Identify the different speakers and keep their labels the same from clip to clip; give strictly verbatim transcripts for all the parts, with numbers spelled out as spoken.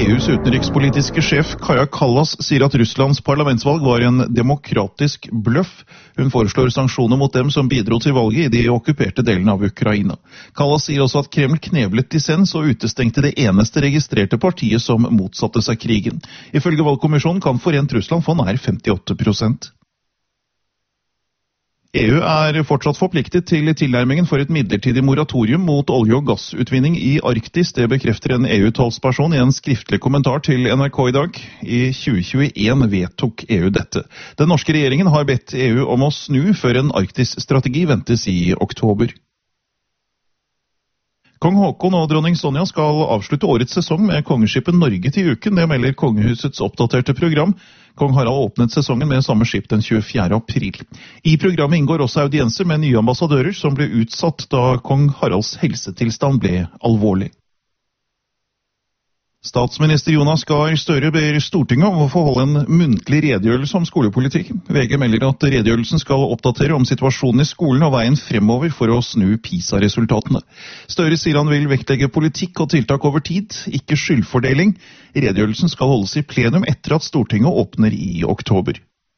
Speaker 1: E U's utenrikspolitiske sjef Kaja Kallas sier at Russlands parlamentsvalg var en demokratisk bløff. Hun foreslår sanksjoner mot dem som bidro til valget i de okkuperte delene av Ukraina. Kallas sier også at Kreml kneblet dissens og utestengte det eneste registrerte partiet som motsatte seg krigen. Ifølge valgkommisjonen kan Forent Russland få nær femtiåtte prosent. E U er fortsatt forpliktet til tilnærmingen for et midlertidig moratorium mot olje- og gassutvinning i Arktis. Det bekrefter en E U-talsperson i en skriftlig kommentar til N R K i dag. I tjue tjueen vedtok E U dette. Den norske regjeringen har bedt E U om å snu før en Arktis-strategi ventes i oktober. Kong Haakon og dronning Sonja skal avslutte årets sesong med kongeskipet Norge til uken. Det melder kongehusets oppdaterte program. Kong Harald åpnet sesongen med samme skip den tjuefjerde april. I programmet inngår også audienser med nye ambassadører som ble utsatt da kong Haralds helsetilstand ble alvorlig. Statsminister Jonas Gahr Støre ber Stortinget om å få holde en muntlig redegjørelse om skolepolitikken. V G melder at redegjørelsen skal oppdatere om situasjonen i skolen og veien fremover for å snu PISA-resultatene. Støre sier han vil vektlegge politikk og tiltak over tid, ikke skyldfordeling. Redegjørelsen skal holdes i plenum etter at Stortinget åpner i oktober.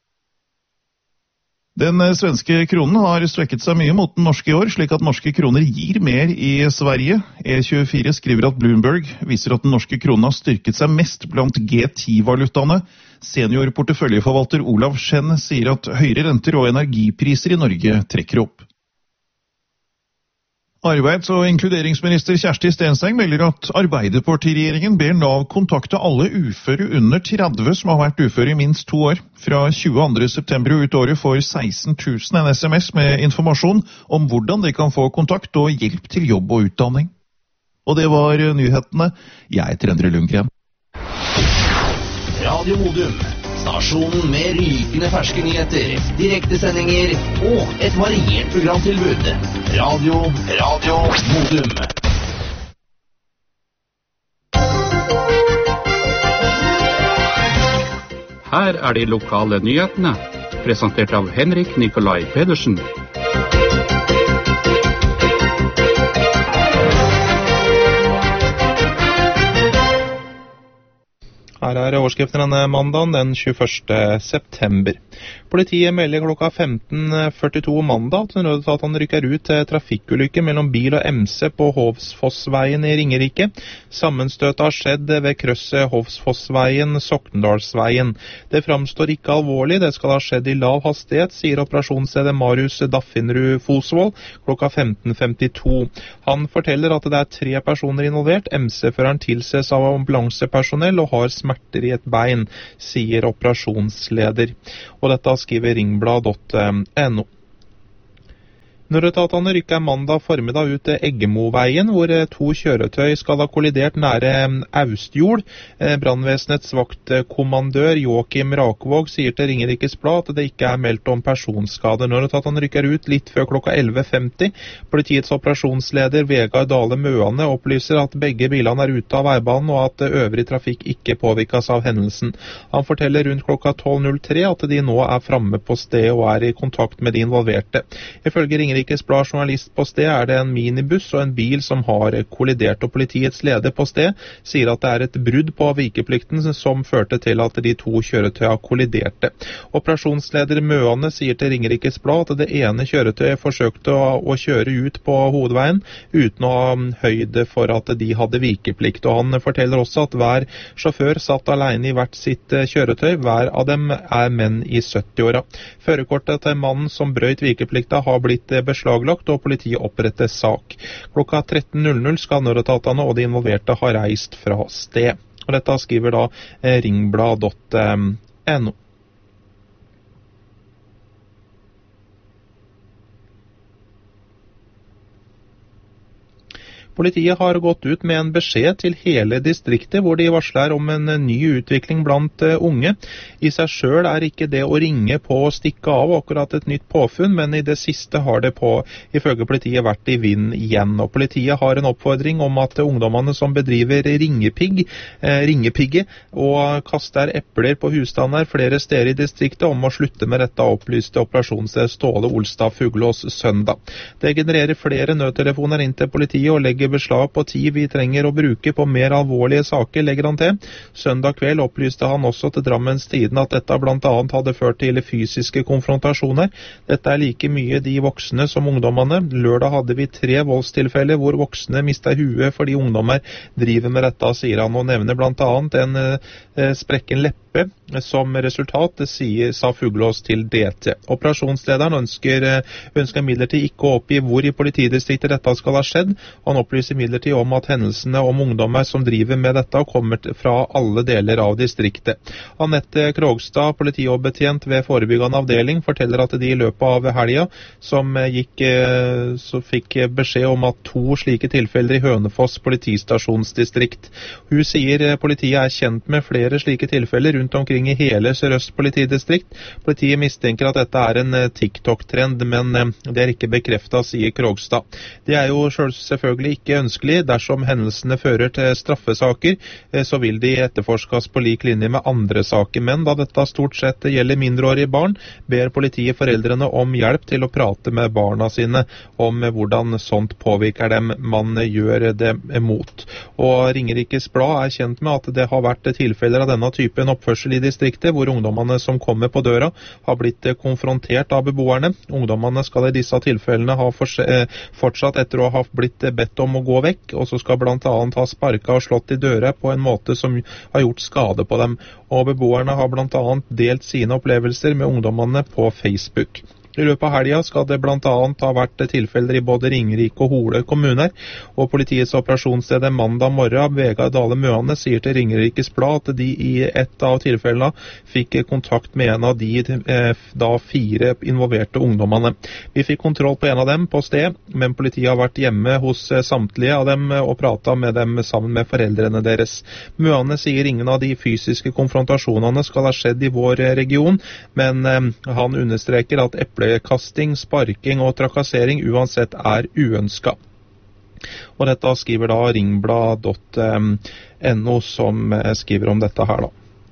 Speaker 1: Den svenske kronen har svekket seg mye mot den norske i år, slik at norske kroner gir mer i Sverige. E tjuefire skriver at Bloomberg viser at den norske kronen har styrket seg mest blant G ti-valutaene. Senior porteføljeforvalter Olav Schenn sier at høyere renter og energipriser i Norge trekker opp. Arbeids- og inkluderingsminister Kjersti Stenseng melder at Arbeiderpartiregjeringen ber Nav kontakte alle uføre under tretti som har vært uføre i minst to år. Fra tjueandre september ut året får seksten tusen en S M S med informasjon om hvordan de kan få kontakt og hjelp til jobb og utdanning. Og det var nyhetene. Jeg heter Endre Lundgren.
Speaker 2: Radio Modum. Stasjonen med rykende ferske nyheter, direktesendinger og et variert programtilbud. Radio, Radio Modum.
Speaker 3: Her er de lokale nyhetene, presentert av Henrik Nikolai Pedersen.
Speaker 4: Her er overskriften denne mandagen den tjueførste september. Politiet melder klokka femten førtito mandag at nødetatene rykker ut til trafikkulykke mellom bil og M C på Hovsfossveien i Ringerike. Sammenstøtet har skjedd ved krysset Hovsfossveien-Sokndalsveien. Det framstår ikke alvorlig, det skal ha skjedd i lav hastighet, sier operasjonsleder Marius Daffinrud Fosvold klokka femten femtito. Han forteller at det er tre personer involvert. M C-føreren tilses av ambulansepersonell og har smerter i et bein, sier operasjonsleder. Og dette skriver ringblad punktum no. Nødetatene rykker mandag formiddag ut til Eggemoveien, hvor to kjøretøy skal ha kollidert nære Austjord. Brandvesenets vaktkommandør Joakim Rakvåg sier til Ringerikes Blad at det ikke er meldt om personskade. Nødetatene rykker ut litt før klokka elleve femti. Politiets operasjonsleder Vegard Dale Møane opplyser at begge bilene er ute av veibanen, og at øvrig trafikk ikke påvirkes av hendelsen. Han forteller rundt klokka tolv null tre at de nå er framme på stedet og er i kontakt med de involverte. Ifølge Ringerikes Ringerikes Blad journalist på sted er det en minibuss og en bil som har kollidert, og politiets leder på sted sier at det er et brudd på vikeplikten som førte til at de to kjøretøyene kolliderte. Operasjonsleder Møane sier til Ringerikes Blad at det ene kjøretøyet forsøkte å, å kjøre ut på hovedveien uten å ha høyde for at de hadde vikeplikt, og han forteller også at hver sjåfør satt alene i hvert sitt kjøretøy. Hver av dem er menn i sytti-åra. Førerkortet til mannen som brøyt vikeplikta har blitt beslaglagt, og politiet oppretter sak. Klokka tretten null null skal nødetatene og de involverte ha reist fra sted. Og dette skriver da ringblad punktum no. Politiet har gått ut med en beskjed til hele distriktet hvor de varsler om en ny utvikling blant unge. I seg selv er ikke det å ringe på og stikke av akkurat et nytt påfunn, men i det siste har det på, ifølge politiet, vært i vind igjen. Og politiet har en oppfordring om at ungdommene som bedriver ringepigg, eh, ringepigge og kaster epler på husstander flere steder i distriktet, om å slutte med dette, opplyste operasjonsleder Ståle Olstad Fuglås søndag. Det genererer flere nødtelefoner inn til politiet og legger legge beslag på tid vi trenger å bruke på mer alvorlige saker, legger han til. Søndag kveld opplyste han også til Drammens Tidende at dette blant annet hadde ført til fysiske konfrontasjoner. Dette er like mye de voksne som ungdommene. Lørdag hadde vi tre voldstilfeller hvor voksne mistet huet fordi ungdommer driver med dette, sier han, og nevner blant annet en eh, sprekken leppe som resultat, det sier, sa Fuglås til D T. Operasjonslederen ønsker, ønsker midlertid ikke å oppgi hvor i politidistriktet dette skal ha skjedd. Han opplyser midlertid om at hendelsene om ungdommer som driver med dette kommer fra alle deler av distriktet. Anette Krogstad, politioverbetjent ved forebyggende avdeling, forteller at de i løpet av helga som gikk, så fikk beskjed om at to slike tilfeller i Hønefoss politistasjonsdistrikt. Hun sier politiet er kjent med flere slike tilfeller rundt omkring i hele Sør-Øst politidistrikt. Politiet mistenker at dette er en TikTok-trend, men det er ikke bekreftet, sier Krogstad. Det er jo selvfølgelig ikke ønskelig. Dersom hendelsene fører til straffesaker, så vil de etterforskes på lik linje med andre saker. Men da dette stort sett gjelder mindreårige barn, ber politiet foreldrene om hjelp til å prate med barna sine om hvordan sånt påvirker dem man gjør det mot. Og Ringerikes Blad er kjent med at det har vært tilfeller av denne typen oppførsel i distriktet, hvor ungdommene som kommer på døra har blitt konfrontert av beboerne. Ungdommene skal i disse tilfellene ha fortsatt etter å ha blitt bedt om å gå vekk, og så skal blant annet ha sparket og slått i døra på en måte som har gjort skade på dem. Og beboerne har blant annet delt sine opplevelser med ungdommene på Facebook. I løpet av helga skal det blant annet ha vært tilfeller i både Ringerike og Hole kommuner, og politiets operasjonssted mandag morgen, Vegard Dale Møane, sier til Ringerikes Blad at de i ett av tilfellene fikk kontakt med en av de eh, da fire involverte ungdommene. Vi fikk kontroll på en av dem på sted, men politiet har vært hjemme hos samtlige av dem og pratet med dem sammen med foreldrene deres. Møane sier ingen av de fysiske konfrontasjonene skal ha skjedd i vår region, men eh, han understreker at eple kasting, sparking og trakassering uansett er uønsket. Og dette skriver da ringblad punktum no som skriver om dette her da.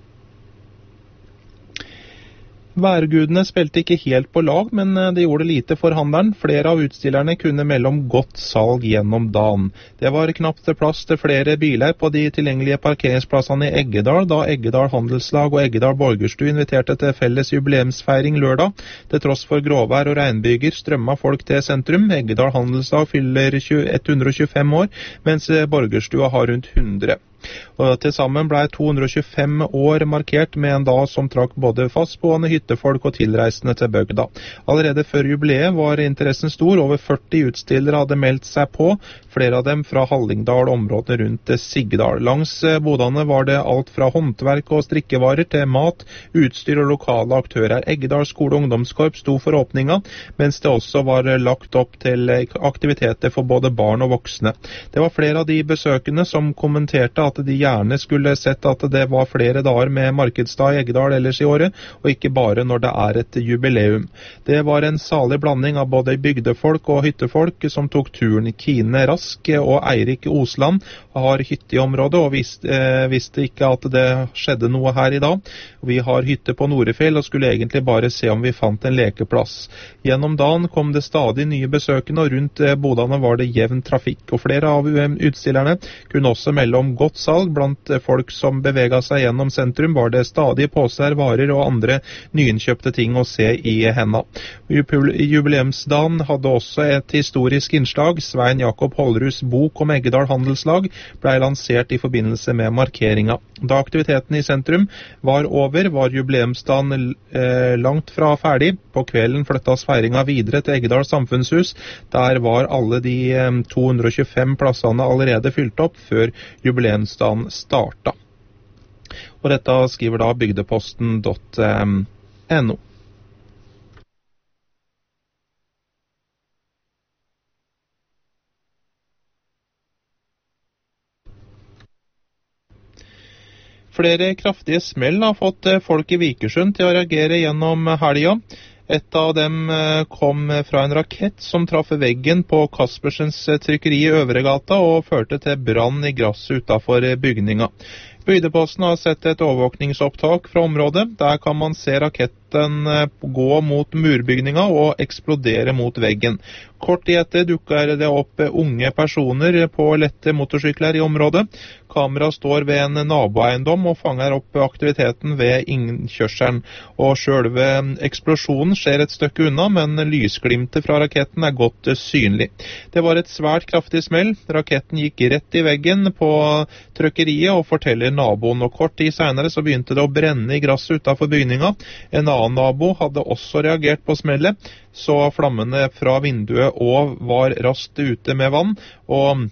Speaker 4: Værgudene spilte ikke helt på lag, men de gjorde lite for handelen. Flere av utstillerne kunne melde om godt salg gjennom dagen. Det var knapt plass til flere biler på de tilgjengelige parkeringsplassene i Eggedal, da Eggedal Handelslag og Eggedal Borgerstue inviterte til felles jubileumsfeiring lørdag. Til tross for gråvær og regnbyger strømmet folk til sentrum. Eggedal Handelslag fyller hundre og tjuefem år, mens Borgerstua har rundt hundre. Og til sammen ble to hundre og tjuefem år markert med en dag som trakk både fastboende hyttefolk og tilreisende til bygda. Allerede før jubileet var interessen stor. Over førti utstillere hadde meldt seg på, flere av dem fra Hallingdal og området rundt Sigdal. Langs bodene var det alt fra håndverk og strikkevarer til mat, utstyr og lokale aktører. Eggedal skole- og ungdomskorps sto for åpninga, mens det også var lagt opp til aktiviteter for både barn og voksne. Det var flere av de besøkende som kommenterte at de gjerne skulle sett at det var flere dager med markedsdag i Eggedal ellers i året, og ikke bare når det er et jubileum. Det var en salig blanding av både bygdefolk og hyttefolk som tok turen. Kine Rask og Eirik Osland har hytte i området, og visste, eh, visste ikke at det skjedde noe her i dag. Vi har hytte på Norefjell og skulle egentlig bare se om vi fant en lekeplass. Gjennom dagen kom det stadig nye besøkende, og rundt bodene var det jevn trafikk. Og flere av utstillerne kunne også melde om godt salg. Blant folk som beveget seg gjennom sentrum var det stadig påser, varer og andre nyinnkjøpte ting å se i henda. Jubileumsdagen hadde også et historisk innslag. Svein Jakob Holrus bok om Eggedal Handelslag ble lansert i forbindelse med markeringa. Da aktiviteten i sentrum var over, var jubileumsdagen eh, langt fra ferdig. På kvelden flyttas feiringa videre til Eggedal Samfunnshus. Der var alle de eh, to hundre og tjuefem plassene allerede fylt opp før jubileumsdagen starta. Og dette skriver da bygdeposten punktum no. Flere kraftige smell har fått folk i Vikersund til å reagere gjennom helga. Et av dem kom fra en rakett som traff veggen på Kaspersens trykkeri i Øvregata og førte til brann i gresset utenfor bygninga. Bygdeposten har sett et overvåkningsopptak fra området. Der kan man se raketten gå mot murbygninga og eksplodere mot veggen. Kort i etter dukker det opp unge personer på lette motorsykler i området. Kamera står ved en naboeiendom og fanger opp aktiviteten ved innkjørselen. Og selve eksplosjonen skjer et stykke unna, men lysglimtet fra raketten er godt synlig. Det var et svært kraftig smell. Raketten gikk rett i veggen på trykkeriet, og forteller naboen. Og kort tid senere så begynte det å brenne i gresset utenfor bygninga. En annen nabo hadde også reagert på smellet, så flammene fra vinduet og var raskt ute med vann, og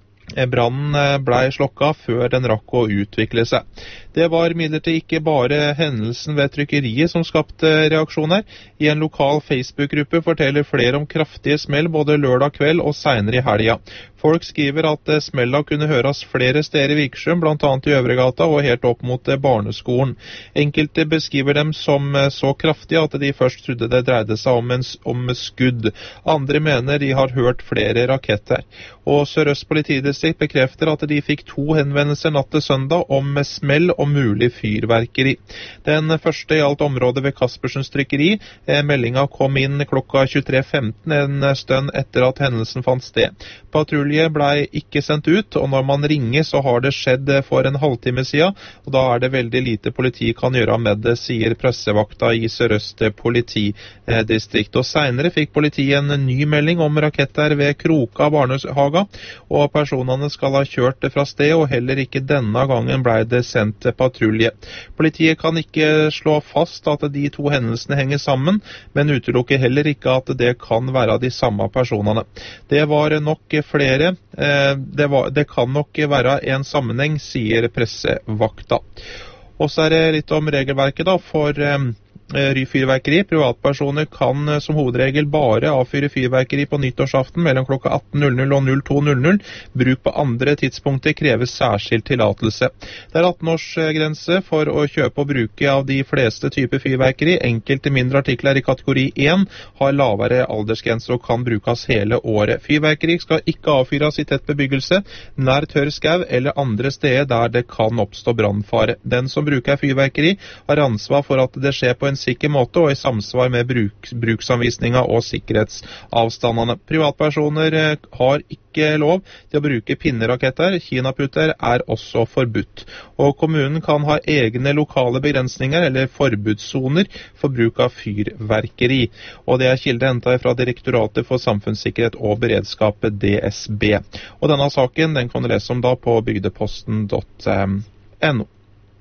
Speaker 4: brannen ble slokka før den rakk å utvikle seg. Det var imidlertid ikke bare hendelsen ved trykkeriet som skapte reaksjoner. I en lokal Facebook-gruppe forteller flere om kraftige smell både lørdag kveld og senere i helga. Folk skriver at smella kunne høres flere steder i Vikersund, blant annet i Øvregata og helt opp mot barneskolen. Enkelte beskriver dem som så kraftige at de først trodde det dreide seg om, en, om skudd. Andre mener de har hørt flere raketter. Og Sør-Øst politidistrikt bekrefter at de fikk to henvendelser natt til søndag om smell og mulig fyrverkeri. Den første gjaldt området ved Kaspersens trykkeri. Meldinga kom inn klokka tjuetre femten, en stund etter at hendelsen fant sted. Patrulje ble ikke sendt ut, og når man ringer så har det skjedd for en halvtime siden, og da er det veldig lite politi kan gjøre med det, sier pressevakta i Sør-Øst politidistrikt. Og senere fikk politiet en ny melding om raketter ved Kroka barnehaga, og personene skal ha kjørt fra sted, og heller ikke denne gangen ble det sendt patrulje. Politiet kan ikke slå fast at de to hendelsene henger sammen, men utelukker heller ikke at det kan være de samme personene. Det var nok flere. Det, var, det kan nok være en sammenheng, sier pressevakta. Og så er det litt om regelverket da, for fyrverkeri. Privatpersoner kan som hovedregel bare avfyre fyrverkeri på nyttårsaften mellom klokka atten og to. Bruk på andre tidspunkter krever særskilt tillatelse. Det er atten-årsgrense for å kjøpe og bruke av de fleste typer fyrverkeri. Enkelte mindre artikler i kategori én har lavere aldersgrense og kan brukes hele året. Fyrverkeri skal ikke avfyres i tett bebyggelse, nær tørr skau eller andre steder der det kan oppstå brannfare. Den som bruker fyrverkeri har ansvar for at det skjer på en sikker måte og i samsvar med bruk, bruksanvisninga og sikkerhetsavstandene. Privatpersoner har ikke lov til å bruke pinneraketter. Kinaputter er også forbudt. Og kommunen kan ha egne lokale begrensninger eller forbudssoner for bruk av fyrverkeri. Og det er kilde hentet fra Direktoratet for samfunnssikkerhet og beredskap, D S B. Og denne saken den kan du lese om da på bygdeposten punktum no.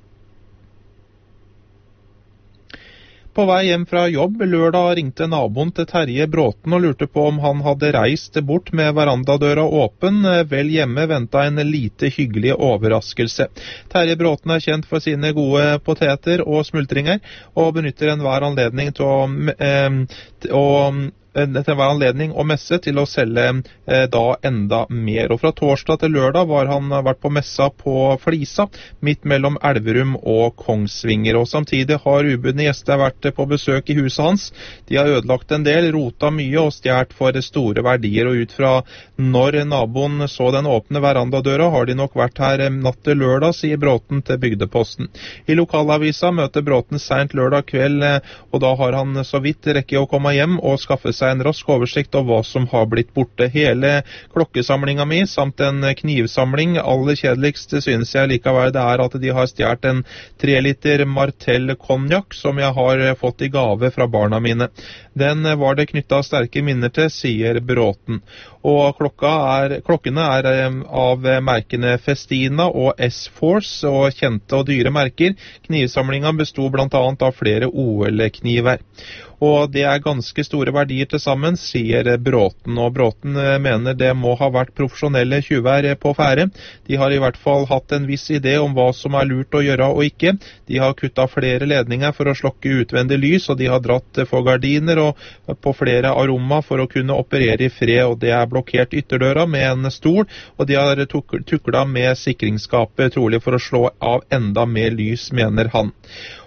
Speaker 4: På vei hjem fra jobb lørdag ringte naboen til Terje Bråten og lurte på om han hadde reist bort med verandadøra åpen. Vel hjemme ventet en lite hyggelig overraskelse. Terje Bråten er kjent for sine gode poteter og smultringer, og benytter enhver anledning til å, eh, å til hver anledning og messe til å selge eh, da enda mer. Og fra torsdag til lørdag var han vært på messa på Flisa, midt mellom Elverum og Kongsvinger. Og samtidig har ubudne gjester vært på besøk i huset hans. De har ødelagt en del, rota mye og stjert for store verdier. Og ut fra når naboen så den åpne verandadøra, har de nok vært her natt til lørdag, sier Bråten til Bygdeposten. I lokalavisa møter Bråten sent lørdag kveld, og da har han så vidt rekke å komme hjem og skaffe seg en rask oversikt av hva som har blitt borte. Hele klokkesamlinga mi, samt en knivsamling. Aller kjedeligst synes jeg likevel det er at de har stjert en tre liter Martell konjakk som jeg har fått i gave fra barna mine. Den var det knyttet sterke minner til, sier Bråten. Og klokka er, klokkene er av merkene Festina og S-Force og kjente og dyre merker. Knivsamlinga bestod blant annet av flere O L-kniver. Og det er ganske store verdier til sammen, sier Bråten. Og Bråten mener det må ha vært profesjonelle tjuver på fære. De har i hvert fall hatt en viss idé om hva som er lurt å gjøre og ikke. De har kuttet flere ledninger for å slokke utvendig lys, og de har dratt for gardiner og på flere aroma for å kunne operere i fred. Og det er blokkert ytterdøra med en stol, og de har tuklet med sikringsskapet trolig for å slå av enda mer lys, mener han.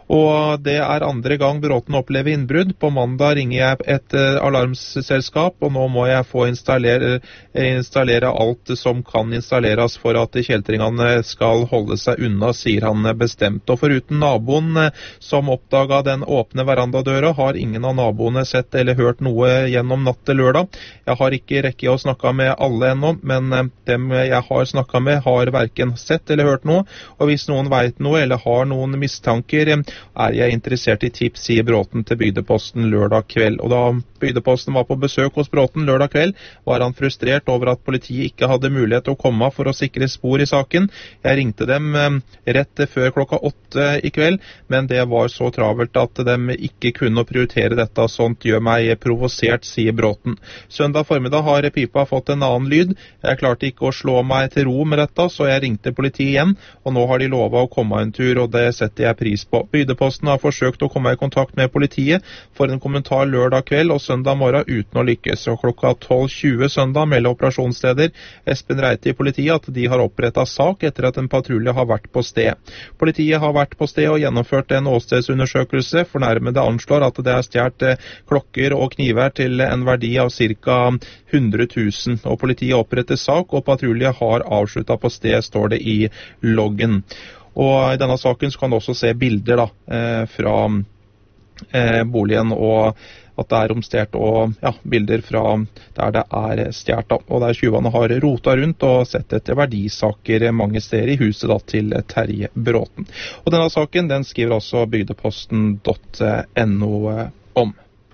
Speaker 4: Og det er andre gang Bråten opplever innbrudd. På mandag ringer jeg et uh, alarmselskap, og nå må jeg få installere, installere alt som kan installeres for at kjeltringene skal holde seg unna, sier han bestemt. Og foruten naboen uh, som oppdaget den åpne verandadøra, har ingen av naboene sett eller hørt noe gjennom natt til lørdag. Jeg har ikke rekke å snakke med alle ennå, men uh, dem jeg har snakket med har hverken sett eller hørt noe, og hvis noen vet noe eller har noen mistanker, er jeg interessert i tips, sier Bråten til Bygdeposten lørdag kveld. Og da Bygdeposten var på besøk hos Bråten lørdag kveld, var han frustrert over at politiet ikke hadde mulighet til å komme for å sikre spor i saken. Jeg ringte dem rett før klokka åtte i kveld, men det var så travelt at de ikke kunne prioritere dette. Sånt gjør meg provosert, sier Bråten. Søndag formiddag har pipa fått en annen lyd. Jeg klarte ikke å slå meg til ro med dette, så jeg ringte politiet igjen, og nå har de lovet å komme en tur, og det setter jeg pris på. Bygdeposten har forsøkt å komme i kontakt med politiet for en kommentar lørdag kveld og søndag morgen uten å lykkes. Og klokka tolv tjue søndag melder operasjonsleder Espen Reite i politiet at de har opprettet sak etter at en patrulje har vært på sted. Politiet har vært på sted og gjennomført en åstedsundersøkelse. Fornærmede anslår at det er stjålet klokker og kniver til en verdi av ca. hundre tusen, og politiet oppretter sak, og patrulje har avsluttet på sted, står det i loggen. Og i denne saken så kan du også se bilder da, eh, fra eh, boligen, og at det er romstjert, og ja, bilder fra der det er stjert, da, og der tjuvene har rotet rundt og sett etter verdisaker mange steder i huset da, til Terje Bråten. Og denne saken den skriver også bygdeposten punktum no om.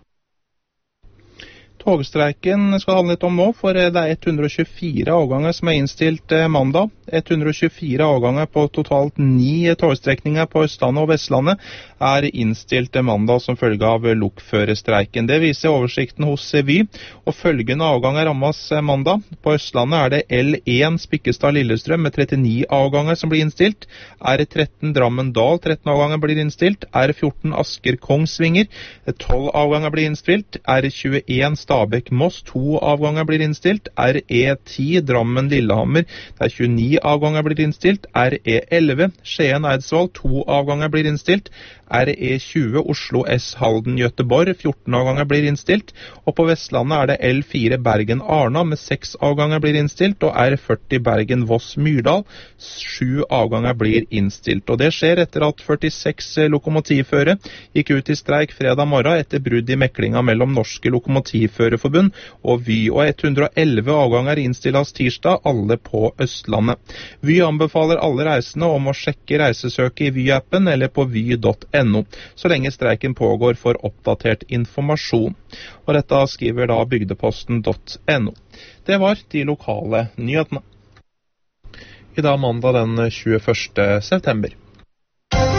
Speaker 4: Togstreiken skal handle litt om nå, for det er ett hundre og tjuefire avganger som er innstilt mandag. ett hundre og tjuefire avganger på totalt ni togstrekninger på Østlandet og Vestlandet er innstilt mandag som følge av lokførerstreiken. Det viser oversikten hos Vy, og følgende avganger rammes mandag. På Østlandet er det L én Spikkestad-Lillestrøm med trettini avganger som blir innstilt. R tretten Drammen-Dal, tretten avganger blir innstilt. R fjorten Asker-Kongsvinger, tolv avganger blir innstilt. R tjueen Stabekk-Moss, to avganger blir innstilt. R E ti Drammen-Lillehammer, det er tjueni avganger blir innstilt. R E elleve Skien-Eidsvoll, to avganger blir innstilt. R E tjue Oslo S Halden Göteborg, fjorten avganger blir innstilt. Og på Vestlandet er det L fire Bergen-Arna med seks avganger blir innstilt, og R førti Bergen-Voss-Myrdal, sju avganger blir innstilt. Og det skjer etter at førtiseks lokomotivførere gikk ut i streik fredag morgen etter brudd i meklinga mellom Norske Lokomotivførerforbund og Vy, og ett hundre og elleve avganger innstilles tirsdag, alle på Østlandet. Vy anbefaler alle reisende om å sjekke reisesøket i Vy-appen eller på vy punktum no, så lenge streiken pågår for oppdatert informasjon. Og dette skriver da bygdeposten punktum no. Det var de lokale nyhetene. I dag mandag den tjueførste september.